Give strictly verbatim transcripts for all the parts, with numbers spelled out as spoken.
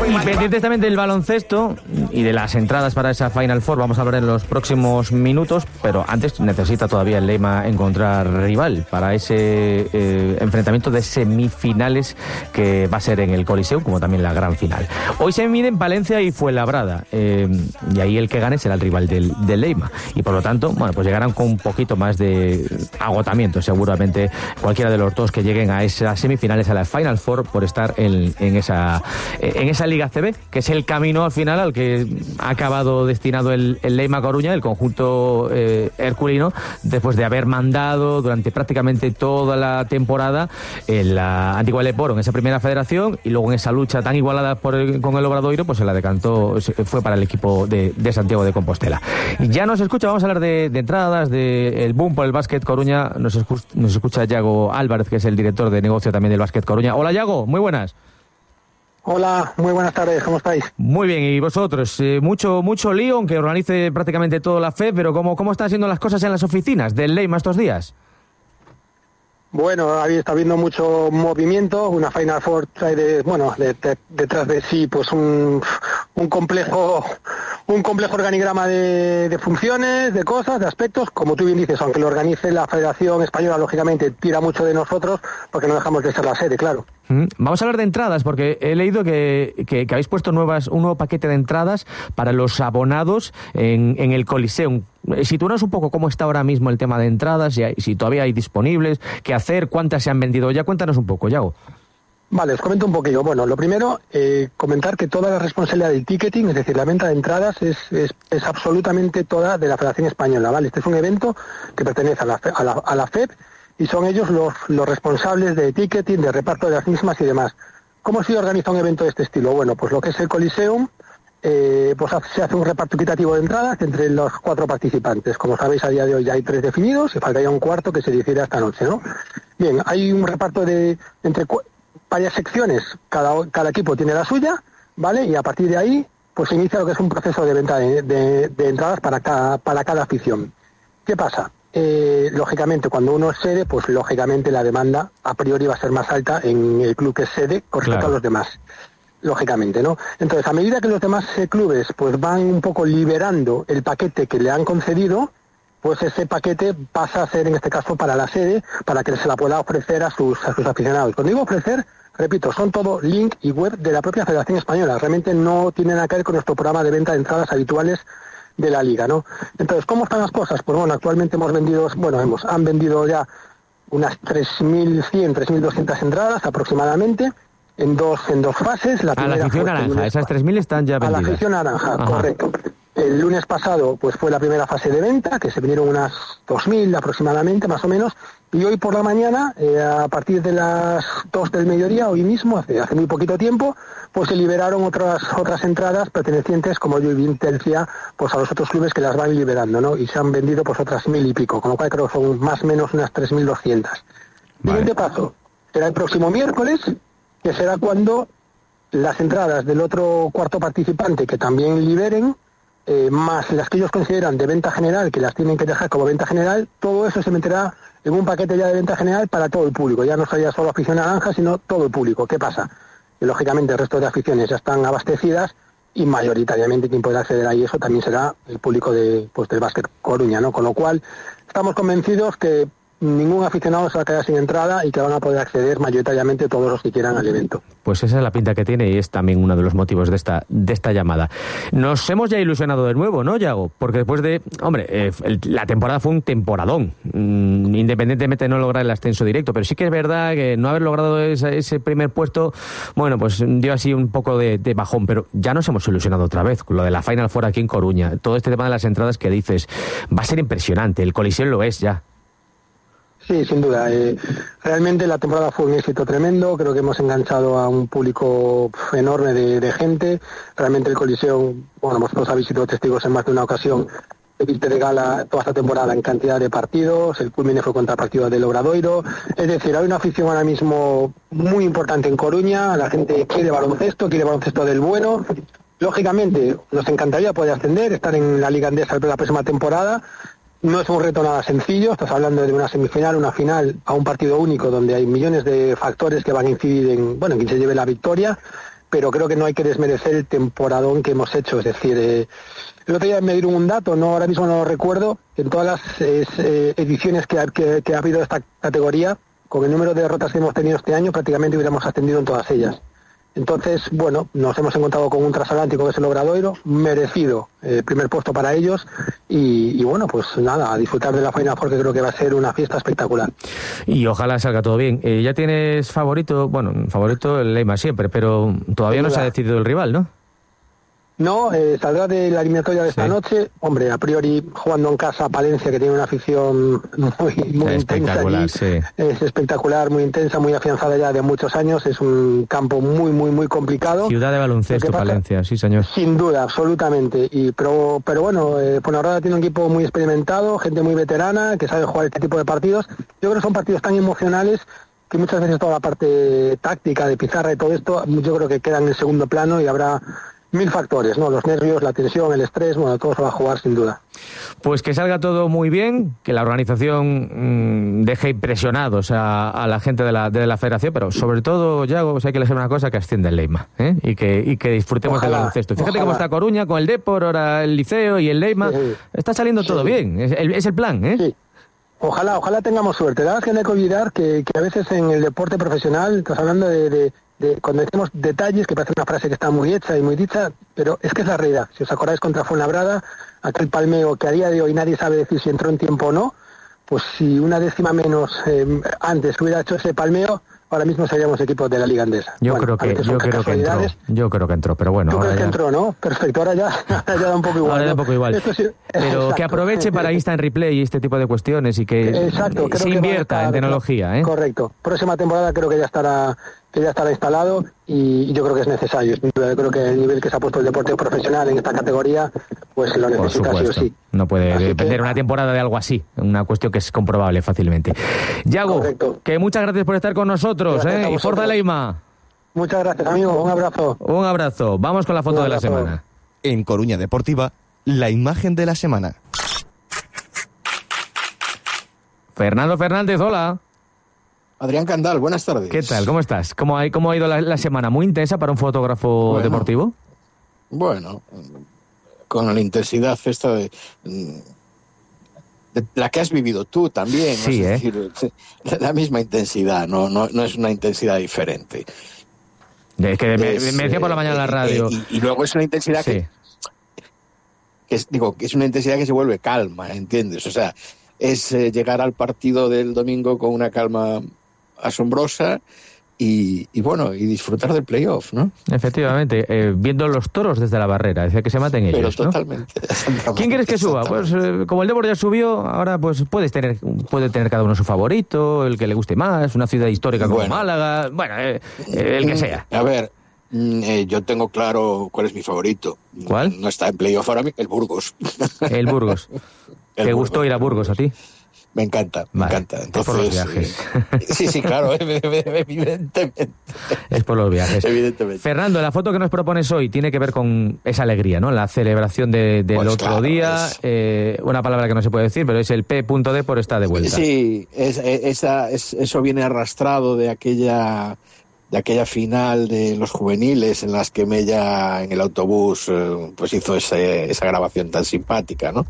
Y pendientes también del baloncesto y de las entradas para esa Final Four, vamos a hablar en los próximos minutos, pero antes necesita todavía el Leima encontrar rival para ese eh, enfrentamiento de semifinales que va a ser en el Coliseum, como también la gran final. Hoy se miden Valencia y Fuenlabrada, eh, y ahí el que gane será el rival del, del Leima, y por lo tanto, bueno, pues llegarán con un poquito más de agotamiento, seguramente cualquiera de los dos que lleguen a esas semifinales, a la Final Four, por estar en, en esa en esa Liga C B, que es el camino al final al que ha acabado destinado el, el Leima Coruña, el conjunto eh, herculino, después de haber mandado durante prácticamente toda la temporada en la antigua Leporo, en esa primera federación, y luego en esa lucha tan igualada por el, con el Obradoiro, pues se la decantó, fue para el equipo de, de Santiago de Compostela. Y ya nos escucha, vamos a hablar de, de entradas, de el boom por el básquet Coruña, nos, escu, nos escucha Yago Álvarez, que es el director de negocio también del básquet Coruña. Hola Yago, muy buenas. Hola, muy buenas tardes, ¿cómo estáis? Muy bien, ¿y vosotros? Eh, mucho mucho lío, aunque organice prácticamente toda la F E, pero ¿cómo, cómo están siendo las cosas en las oficinas del Leima estos días? Bueno, está habiendo mucho movimiento, una Final Four trae de, bueno, de, de, detrás de sí pues un, un complejo un complejo organigrama de, de funciones, de cosas, de aspectos, como tú bien dices, aunque lo organice la Federación Española, lógicamente tira mucho de nosotros porque no dejamos de ser la sede, claro. Vamos a hablar de entradas, porque he leído que, que, que habéis puesto nuevas un nuevo paquete de entradas para los abonados en, en el Coliseum. Sitúanos un poco cómo está ahora mismo el tema de entradas, si, hay, si todavía hay disponibles, qué hacer, cuántas se han vendido ya. Cuéntanos un poco, Yago. Vale, os comento un poquillo. Bueno, lo primero, eh, comentar que toda la responsabilidad del ticketing, es decir, la venta de entradas, es, es, es absolutamente toda de la Federación Española, ¿vale? Este es un evento que pertenece a la, a la, a la F E P, y son ellos los, los responsables de ticketing, de reparto de las mismas y demás. ¿Cómo se organiza un evento de este estilo? Bueno, pues lo que es el Coliseum, eh, pues se hace un reparto equitativo de entradas entre los cuatro participantes. Como sabéis, a día de hoy ya hay tres definidos y faltaría un cuarto que se decidirá esta noche, ¿no? Bien, hay un reparto de entre varias secciones, cada, cada equipo tiene la suya, ¿vale? Y a partir de ahí, pues se inicia lo que es un proceso de venta de, de, de entradas para cada, para cada afición. ¿Qué pasa? Eh, lógicamente, cuando uno es sede, pues lógicamente la demanda a priori va a ser más alta en el club que es sede con respecto claro. a los demás, lógicamente, ¿no? Entonces, a medida que los demás eh, clubes pues van un poco liberando el paquete que le han concedido, pues ese paquete pasa a ser, en este caso, para la sede, para que se la pueda ofrecer a sus, a sus aficionados. Cuando digo ofrecer, repito, son todo link y web de la propia Federación Española. Realmente no tienen nada que ver con nuestro programa de venta de entradas habituales de la liga, ¿no? Entonces, ¿cómo están las cosas? Pues bueno, actualmente hemos vendido, bueno, hemos han vendido ya unas tres mil cien, tres mil doscientas entradas aproximadamente, en dos en dos fases. La a la afición naranja, esas tres mil están ya vendidas. A la afición naranja, Ajá. correcto. El lunes pasado pues fue la primera fase de venta, que se vinieron unas dos mil aproximadamente, más o menos, y hoy por la mañana, eh, a partir de las dos del mediodía, hoy mismo, hace, hace muy poquito tiempo, pues se liberaron otras otras entradas pertenecientes, como yo bien te decía, pues a los otros clubes que las van liberando, ¿no? Y se han vendido pues otras mil y pico, con lo cual creo que son más o menos unas tres mil doscientas. Vale. Siguiente paso, será el próximo miércoles, que será cuando las entradas del otro cuarto participante que también liberen, Eh, más las que ellos consideran de venta general, que las tienen que dejar como venta general, todo eso se meterá en un paquete ya de venta general para todo el público. Ya no sería solo afición naranja, sino todo el público. ¿Qué pasa? Que lógicamente el resto de aficiones ya están abastecidas y mayoritariamente quien pueda acceder a eso también será el público de pues del Básquet Coruña, ¿no? Con lo cual estamos convencidos que ningún aficionado se va a quedar sin entrada y que van a poder acceder mayoritariamente todos los que quieran al evento. Pues esa es la pinta que tiene y es también uno de los motivos de esta de esta llamada. Nos hemos ya ilusionado de nuevo, ¿no, Yago? Porque después de... Hombre, eh, el, la temporada fue un temporadón, mm, independientemente de no lograr el ascenso directo, pero sí que es verdad que no haber logrado ese, ese primer puesto, bueno, pues dio así un poco de, de bajón, pero ya nos hemos ilusionado otra vez con lo de la Final Four aquí en Coruña. Todo este tema de las entradas que dices, va a ser impresionante, el Coliseo lo es ya. Sí, sin duda. Eh, realmente la temporada fue un éxito tremendo. Creo que hemos enganchado a un público enorme de, de gente. Realmente el Coliseo, bueno, vosotros habéis sido testigos en más de una ocasión, viste de gala toda esta temporada en cantidad de partidos. El culmine fue contra el partido del Obradoiro. Es decir, hay una afición ahora mismo muy importante en Coruña. La gente quiere baloncesto, quiere baloncesto del bueno. Lógicamente, nos encantaría poder ascender, estar en la Liga Andesa la próxima temporada. No es un reto nada sencillo, estás hablando de una semifinal, una final a un partido único donde hay millones de factores que van a incidir en, bueno, en quien se lleve la victoria. pero creo que no hay que desmerecer el temporadón que hemos hecho. Es decir, eh, el otro día me dieron un dato, no ahora mismo no lo recuerdo, en todas las eh, ediciones que ha, que, que ha habido de esta categoría, con el número de derrotas que hemos tenido este año, prácticamente hubiéramos ascendido en todas ellas. Entonces, bueno, nos hemos encontrado con un transatlántico que es el Obradoiro, merecido, eh, primer puesto para ellos, y, y bueno, pues nada, a disfrutar de la Final Four, que creo que va a ser una fiesta espectacular. Y ojalá salga todo bien. Eh, ya tienes favorito, bueno, favorito el Leima siempre, pero todavía no se ha decidido el rival, ¿no? No, eh, saldrá de la eliminatoria de esta sí. noche. Hombre, a priori jugando en casa Palencia, que tiene una afición muy, muy intensa allí, sí. Es espectacular, muy intensa, muy afianzada ya de muchos años. Es un campo muy, muy, muy complicado. Ciudad de baloncesto, Palencia, sí señor. Sin duda, absolutamente. Y pero, pero bueno, eh, Fuenlabrada tiene un equipo muy experimentado, gente muy veterana, que sabe jugar este tipo de partidos. Yo creo que son partidos tan emocionales que muchas veces toda la parte táctica de pizarra y todo esto, yo creo que queda en el segundo plano y habrá mil factores, ¿no? Los nervios, la tensión, el estrés, bueno, todo se va a jugar sin duda. Pues que salga todo muy bien, que la organización mmm, deje impresionados a, a la gente de la, de la federación, pero sobre todo, Yago, pues hay que decir una cosa, que ascienda el Leima, ¿eh? y, que, y que disfrutemos ojalá, del baloncesto. Fíjate ojalá. Cómo está Coruña con el Depor, ahora el Liceo y el Leima. Sí, sí. Está saliendo sí. todo bien, es el, es el plan, ¿eh? Sí. Ojalá, ojalá tengamos suerte. La verdad es que no hay que olvidar que, que a veces en el deporte profesional, estás hablando de... de De, cuando decimos detalles, que parece una frase que está muy hecha y muy dicha, pero es que es la realidad. Si os acordáis contra Fuenlabrada, aquel palmeo que a día de hoy nadie sabe decir si entró en tiempo o no, pues si una décima menos eh, antes hubiera hecho ese palmeo, ahora mismo seríamos equipos de la Liga Andesa. Yo bueno, creo que yo creo que entró. Yo creo que entró, pero bueno. ¿Tú crees ya... que entró, no? Perfecto, ahora ya, ahora ya da un poco igual. Ahora ¿no? da un poco igual. Sí, pero exacto. Que aproveche para Instant Replay y este tipo de cuestiones y que exacto, creo se que invierta estar, en tecnología, ¿eh? Correcto. Próxima temporada creo que ya estará que ya estará instalado y yo creo que es necesario. Yo creo que el nivel que se ha puesto el deporte profesional en esta categoría, pues lo necesita sí o sí. No puede así depender que... una temporada de algo así, una cuestión que es comprobable fácilmente. Yago, correcto. Que muchas gracias por estar con nosotros, ¿eh? Y Forza Leima. Muchas gracias, amigo. Un abrazo. Un abrazo. Vamos con la foto de la semana. En Coruña Deportiva, la imagen de la semana. Fernando Fernández, hola. Adrián Candal, buenas tardes. ¿Qué tal? ¿Cómo estás? ¿Cómo ha, cómo ha ido la, la semana? ¿Muy intensa para un fotógrafo bueno, deportivo? Bueno, con la intensidad esta de, de la que has vivido tú también. Sí, ¿no? ¿eh? Es decir, la misma intensidad, no, no, no es una intensidad diferente. Es que me, es, me decía por la mañana en la radio. Y, y, y luego es una intensidad sí. que, que es, digo, que es una intensidad que se vuelve calma, ¿entiendes? O sea, es eh, llegar al partido del domingo con una calma asombrosa y, y bueno, y disfrutar del playoff, ¿no? Efectivamente, eh, viendo los toros desde la barrera, decía que se maten ellos, pero totalmente, ¿no? ¿Quién quieres que suba? Pues eh, como el Depor ya subió, ahora pues puedes tener, puede tener cada uno su favorito, el que le guste más, una ciudad histórica como bueno, Málaga, bueno, eh, eh, el que sea. A ver, eh, yo tengo claro cuál es mi favorito. ¿Cuál? No está en playoff ahora mismo, el Burgos. El Burgos. ¿Te el gustó Burgos. Ir a Burgos a ti? Me encanta, me vale. encanta. Entonces, es por los viajes. Eh, sí, sí, claro, evidentemente. Es por los viajes. Evidentemente. Fernando, la foto que nos propones hoy tiene que ver con esa alegría, ¿no? La celebración de, del pues otro claro, día. Es... Eh, una palabra que no se puede decir, pero es el P punto D por está de vuelta. Sí, es, esa, es, eso viene arrastrado de aquella... de aquella final de los juveniles en las que Mella en el autobús eh, pues hizo ese, esa grabación tan simpática, ¿no?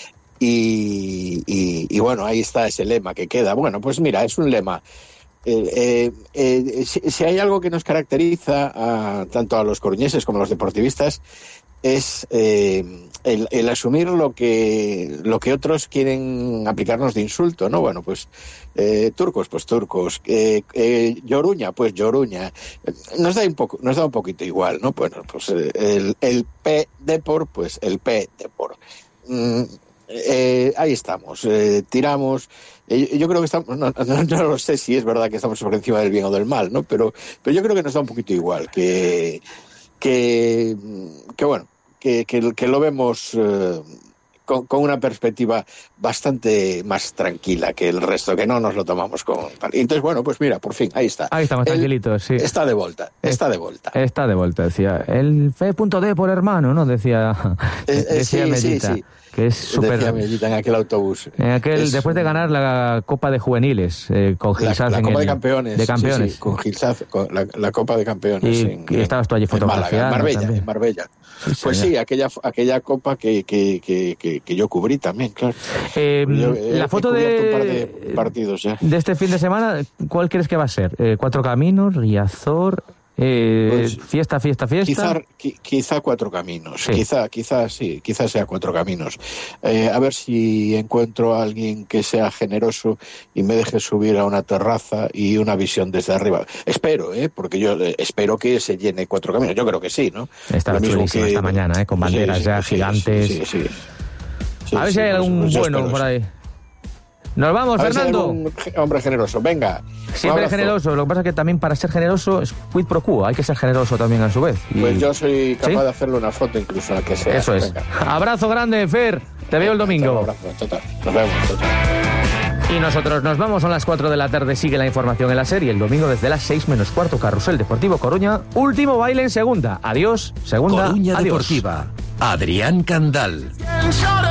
Y, y, y bueno, ahí está ese lema que queda. Bueno, pues mira, es un lema. Eh, eh, eh, si, si hay algo que nos caracteriza a, tanto a los coruñeses como a los deportivistas es eh, el, el asumir lo que lo que otros quieren aplicarnos de insulto, ¿no? Bueno, pues eh, turcos, pues turcos, eh, eh, Lloruña, pues Lloruña. Nos da un poco, nos da un poquito igual, ¿no? Bueno, pues el, el P Depor, pues el P Depor. Mm, eh, ahí estamos, eh, tiramos. Eh, yo creo que estamos, no, no, no lo sé si es verdad que estamos por encima del bien o del mal, ¿no? Pero, pero yo creo que nos da un poquito igual, que que, que bueno, que, que, que lo vemos eh, con, con una perspectiva bastante más tranquila que el resto, que no nos lo tomamos con tal. Y entonces, bueno, pues mira, por fin, ahí está. Ahí estamos, tranquilitos, sí. Está de vuelta, está de vuelta. Está de vuelta, decía. El F punto D por hermano, ¿no? Decía, eh, eh, decía sí, Mellita. Sí, sí. que es súper... Decía Mellita en aquel autobús. En aquel, es, después de ganar la Copa de Juveniles eh, con Gilsaz. La, la en Copa el, de Campeones. De campeones. Sí, sí, con Gilsaz, con la, la Copa de Campeones. Y, en, y estabas tú allí fotografiando. En Marbella, también. en Marbella. Sí, pues sí, aquella aquella Copa que, que, que, que, que yo cubrí también, claro. Eh, yo, la he, foto he de, un par de partidos ya. de este fin de semana, ¿cuál crees que va a ser? Eh, ¿Cuatro Caminos, Riazor, eh, pues, fiesta, fiesta, fiesta? Quizá, qui, quizá Cuatro Caminos, sí. quizá, quizá sí, quizá sea Cuatro Caminos. Eh, a ver si encuentro a alguien que sea generoso y me deje subir a una terraza y una visión desde arriba. Espero, ¿eh? Porque yo eh, espero que se llene Cuatro Caminos. Yo creo que sí, ¿no? Estaba chulísima que... esta mañana, ¿eh? Con banderas sí, sí, ya sí, gigantes. Sí, sí, sí. Sí, a ver sí, si hay pues, algún pues bueno espero, por ahí. Nos vamos, a Fernando. Un hombre generoso, venga. Siempre generoso. Lo que pasa es que también para ser generoso es quid pro quo. Hay que ser generoso también a su vez. Y... Pues yo soy capaz ¿Sí? de hacerle una foto incluso a la que sea. Eso es. Venga. Abrazo grande, Fer. Te veo el domingo. Un abrazo, total. Nos vemos, total. Y nosotros nos vamos a las cuatro de la tarde. Sigue la información en la serie. El domingo desde las seis menos cuarto, Carrusel Deportivo Coruña. Último baile en segunda. Adiós. Segunda. Coruña Adiós. Deportiva. Adrián Candal.